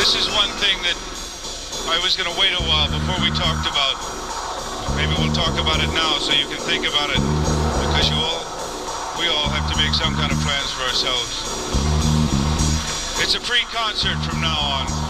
This is one thing that I was going to wait a while before we talked about. Maybe we'll talk about it now so you can think about it, because we all have to make some kind of plans for ourselves. It's a free concert from now on.